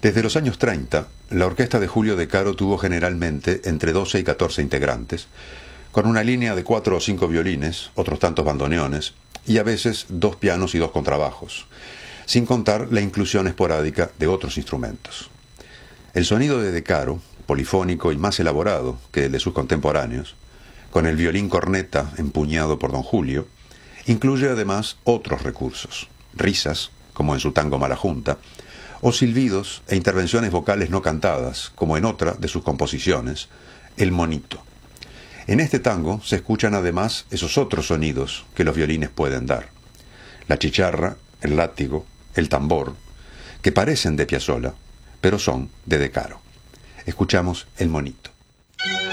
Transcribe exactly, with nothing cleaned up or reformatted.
Desde los años treinta, la orquesta de Julio De Caro tuvo generalmente entre doce y catorce integrantes, con una línea de cuatro o cinco violines, otros tantos bandoneones, y a veces dos pianos y dos contrabajos, sin contar la inclusión esporádica de otros instrumentos. El sonido de De Caro, polifónico y más elaborado que el de sus contemporáneos, con el violín corneta empuñado por don Julio, incluye además otros recursos, risas, como en su tango Mala Junta, o silbidos e intervenciones vocales no cantadas, como en otra de sus composiciones, El Monito. En este tango se escuchan además esos otros sonidos que los violines pueden dar: la chicharra, el látigo, el tambor, que parecen de Piazzolla, pero son de De Caro. Escuchamos El Monito.